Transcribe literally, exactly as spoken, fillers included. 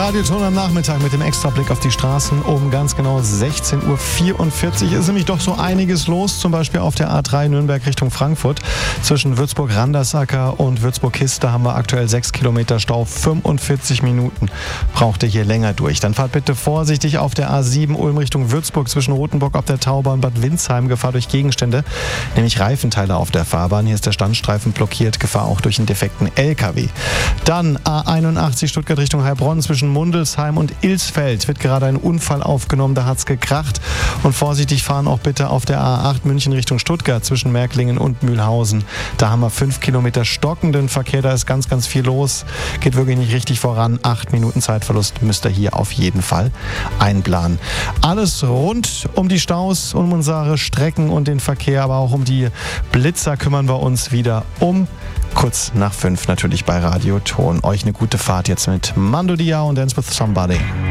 Radioton am Nachmittag mit dem Extrablick auf die Straßen um ganz genau sechzehn Uhr vierundvierzig ist nämlich doch so einiges los, zum Beispiel auf der A drei Nürnberg Richtung Frankfurt. Zwischen Würzburg-Randersacker und Würzburg-Kiste haben wir aktuell sechs Kilometer Stau, fünfundvierzig Minuten braucht ihr hier länger durch. Dann fahrt bitte vorsichtig auf der A sieben Ulm Richtung Würzburg zwischen Rothenburg auf der Tauber und Bad Windsheim. Gefahr durch Gegenstände, nämlich Reifenteile auf der Fahrbahn. Hier ist der Standstreifen blockiert, Gefahr auch durch einen defekten L K W. Dann A einundachtzig Stuttgart Richtung Heilbronn zwischen Mundelsheim und Ilsfeld wird gerade ein Unfall aufgenommen, da hat es gekracht. Und vorsichtig fahren auch bitte auf der A acht München Richtung Stuttgart zwischen Märklingen und Mühlhausen. Da haben wir fünf Kilometer stockenden Verkehr, da ist ganz, ganz viel los. Geht wirklich nicht richtig voran. Acht Minuten Zeitverlust müsst ihr hier auf jeden Fall einplanen. Alles rund um die Staus, um unsere Strecken und den Verkehr, aber auch um die Blitzer kümmern wir uns wieder um kurz nach fünf natürlich bei Radioton. Euch eine gute Fahrt jetzt mit Mando Diao und Dance with Somebody.